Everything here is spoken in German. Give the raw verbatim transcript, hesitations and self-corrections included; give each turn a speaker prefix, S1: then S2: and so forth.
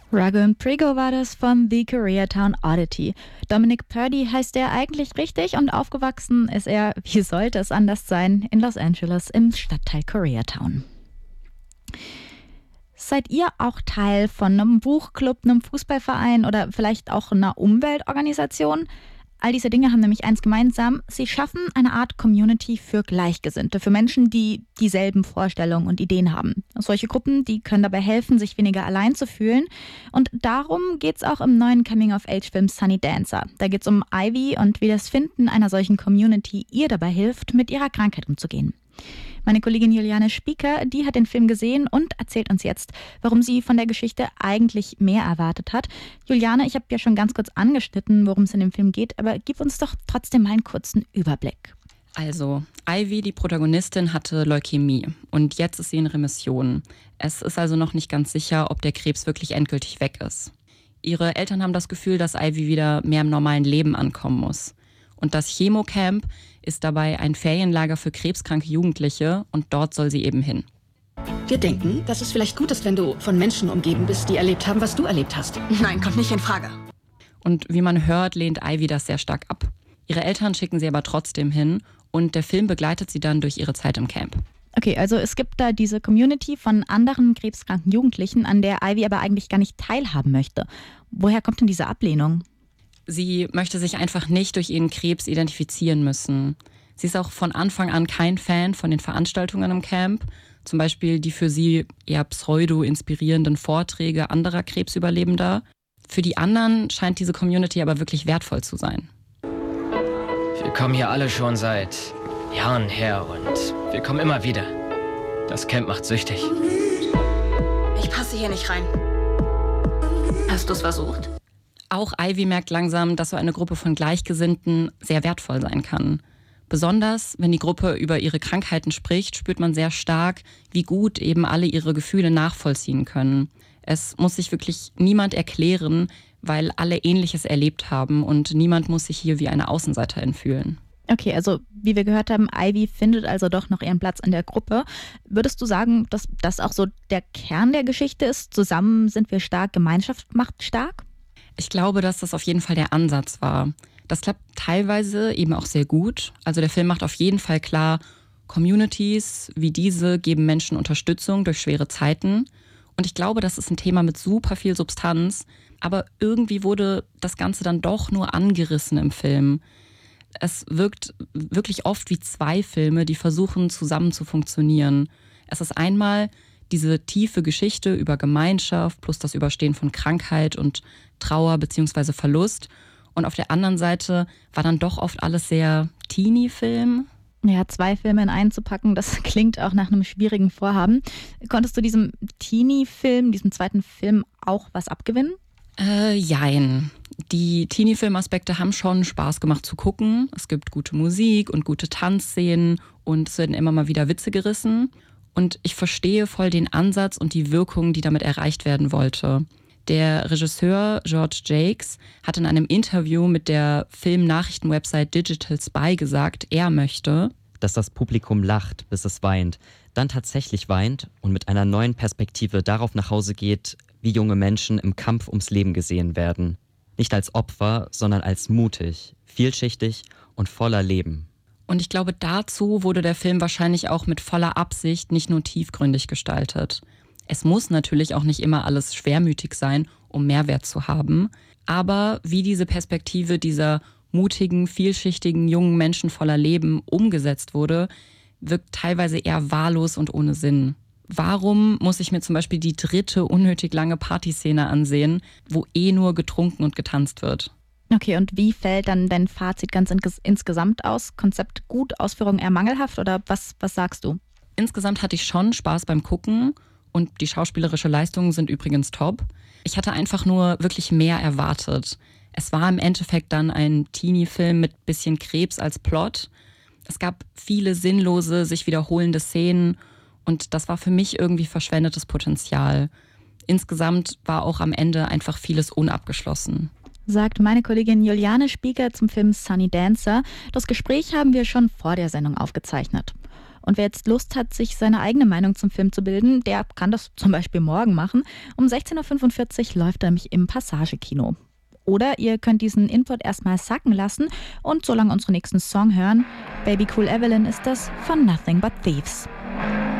S1: Raghu Prigo war das von The Koreatown Oddity. Dominic Purdy heißt er eigentlich richtig und aufgewachsen ist er, wie sollte es anders sein, in Los Angeles im Stadtteil Koreatown. Seid ihr auch Teil von einem Buchclub, einem Fußballverein oder vielleicht auch einer Umweltorganisation? All diese Dinge haben nämlich eins gemeinsam: Sie schaffen eine Art Community für Gleichgesinnte, für Menschen, die dieselben Vorstellungen und Ideen haben. Solche Gruppen, die können dabei helfen, sich weniger allein zu fühlen. Und darum geht es auch im neuen Coming-of-Age-Film Sunny Dancer. Da geht es um Ivy und wie das Finden einer solchen Community ihr dabei hilft, mit ihrer Krankheit umzugehen. Meine Kollegin Juliane Spieker, die hat den Film gesehen und erzählt uns jetzt, warum sie von der Geschichte eigentlich mehr erwartet hat. Juliane, ich habe ja schon ganz kurz angeschnitten, worum es in dem Film geht, aber gib uns doch trotzdem mal einen kurzen Überblick.
S2: Also, Ivy, die Protagonistin, hatte Leukämie und jetzt ist sie in Remission. Es ist also noch nicht ganz sicher, ob der Krebs wirklich endgültig weg ist. Ihre Eltern haben das Gefühl, dass Ivy wieder mehr im normalen Leben ankommen muss. Und das Chemocamp ist dabei ein Ferienlager für krebskranke Jugendliche und dort soll sie eben hin.
S3: Wir denken, dass es vielleicht gut ist, wenn du von Menschen umgeben bist, die erlebt haben, was du erlebt hast.
S4: Nein, kommt nicht in Frage.
S2: Und wie man hört, lehnt Ivy das sehr stark ab. Ihre Eltern schicken sie aber trotzdem hin und der Film begleitet sie dann durch ihre Zeit im Camp.
S1: Okay, also es gibt da diese Community von anderen krebskranken Jugendlichen, an der Ivy aber eigentlich gar nicht teilhaben möchte. Woher kommt denn diese Ablehnung?
S2: Sie möchte sich einfach nicht durch ihren Krebs identifizieren müssen. Sie ist auch von Anfang an kein Fan von den Veranstaltungen im Camp. Zum Beispiel die für sie eher pseudo-inspirierenden Vorträge anderer Krebsüberlebender. Für die anderen scheint diese Community aber wirklich wertvoll zu sein.
S5: Wir kommen hier alle schon seit Jahren her und wir kommen immer wieder. Das Camp macht süchtig.
S4: Ich passe hier nicht rein. Hast du es versucht?
S2: Auch Ivy merkt langsam, dass so eine Gruppe von Gleichgesinnten sehr wertvoll sein kann. Besonders, wenn die Gruppe über ihre Krankheiten spricht, spürt man sehr stark, wie gut eben alle ihre Gefühle nachvollziehen können. Es muss sich wirklich niemand erklären, weil alle Ähnliches erlebt haben und niemand muss sich hier wie eine Außenseiterin fühlen.
S1: Okay, also wie wir gehört haben, Ivy findet also doch noch ihren Platz in der Gruppe. Würdest du sagen, dass das auch so der Kern der Geschichte ist? Zusammen sind wir stark, Gemeinschaft macht stark?
S2: Ich glaube, dass das auf jeden Fall der Ansatz war. Das klappt teilweise eben auch sehr gut. Also der Film macht auf jeden Fall klar, Communities wie diese geben Menschen Unterstützung durch schwere Zeiten. Und ich glaube, das ist ein Thema mit super viel Substanz. Aber irgendwie wurde das Ganze dann doch nur angerissen im Film. Es wirkt wirklich oft wie zwei Filme, die versuchen, zusammen zu funktionieren. Es ist einmal diese tiefe Geschichte über Gemeinschaft plus das Überstehen von Krankheit und Trauer bzw. Verlust. Und auf der anderen Seite war dann doch oft alles sehr Teenie-Film.
S1: Ja, zwei Filme in einen zu packen, das klingt auch nach einem schwierigen Vorhaben. Konntest du diesem Teenie-Film, diesem zweiten Film auch was abgewinnen?
S2: Äh, jein. Die Teenie-Film-Aspekte haben schon Spaß gemacht zu gucken. Es gibt gute Musik und gute Tanzszenen und es werden immer mal wieder Witze gerissen. Und ich verstehe voll den Ansatz und die Wirkung, die damit erreicht werden wollte. Der Regisseur George Jakes hat in einem Interview mit der Film-Nachrichten-Website Digital Spy gesagt, er möchte,
S6: dass das Publikum lacht, bis es weint, dann tatsächlich weint und mit einer neuen Perspektive darauf nach Hause geht, wie junge Menschen im Kampf ums Leben gesehen werden. Nicht als Opfer, sondern als mutig, vielschichtig und voller Leben.
S2: Und ich glaube, dazu wurde der Film wahrscheinlich auch mit voller Absicht nicht nur tiefgründig gestaltet. Es muss natürlich auch nicht immer alles schwermütig sein, um Mehrwert zu haben. Aber wie diese Perspektive dieser mutigen, vielschichtigen, jungen Menschen voller Leben umgesetzt wurde, wirkt teilweise eher wahllos und ohne Sinn. Warum muss ich mir zum Beispiel die dritte unnötig lange Partyszene ansehen, wo eh nur getrunken und getanzt wird?
S1: Okay, und wie fällt dann dein Fazit ganz ins- insgesamt aus? Konzept gut, Ausführung eher mangelhaft oder was, was sagst du?
S2: Insgesamt hatte ich schon Spaß beim Gucken und die schauspielerische Leistungen sind übrigens top. Ich hatte einfach nur wirklich mehr erwartet. Es war im Endeffekt dann ein Teenie-Film mit bisschen Krebs als Plot. Es gab viele sinnlose, sich wiederholende Szenen und das war für mich irgendwie verschwendetes Potenzial. Insgesamt war auch am Ende einfach vieles unabgeschlossen.
S1: Sagt meine Kollegin Juliane Spieker zum Film Sunny Dancer. Das Gespräch haben wir schon vor der Sendung aufgezeichnet. Und wer jetzt Lust hat, sich seine eigene Meinung zum Film zu bilden, der kann das zum Beispiel morgen machen. Um sechzehn Uhr fünfundvierzig läuft er nämlich im Passage-Kino. Oder ihr könnt diesen Input erstmal sacken lassen und so lange unseren nächsten Song hören. Baby Cool Evelyn ist das von Nothing But Thieves.